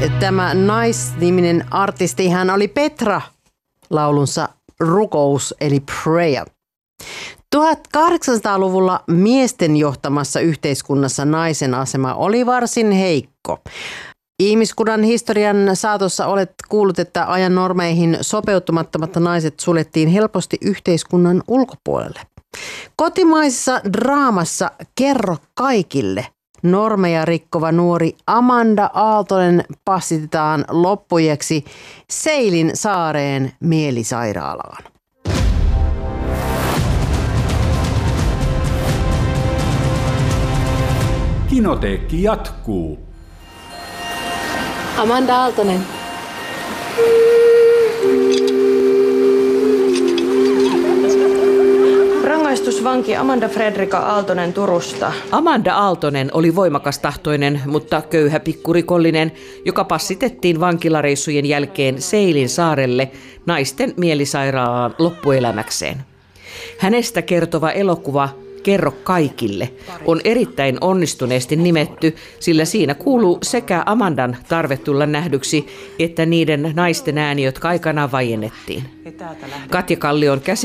tämä naisniminen artisti, hän oli Petra laulunsa Rukous eli Prayer. 1800-luvulla miesten johtamassa yhteiskunnassa naisen asema oli varsin heikko. Ihmiskunnan historian saatossa olet kuullut, että ajan normeihin sopeutumattomat naiset suljettiin helposti yhteiskunnan ulkopuolelle. Kotimaisessa draamassa Kerro kaikille normeja rikkova nuori Amanda Aaltonen passitetaan loppuiäksi Seilin saareen mielisairaalaan. Kinoteekki jatkuu. Amanda Aaltonen. Rangaistusvanki Amanda Fredrika Aaltonen Turusta. Amanda Aaltonen oli voimakastahtoinen, mutta köyhä pikkurikollinen, joka passitettiin vankilareissujen jälkeen Seilin saarelle naisten mielisairaalaan loppuelämäkseen. Hänestä kertova elokuva Kerro kaikille on erittäin onnistuneesti nimetty, sillä siinä kuuluu sekä Amandan tarve tulla nähdyksi, että niiden naisten ääni, jotka aikanaan vaiennettiin. Katja Kallion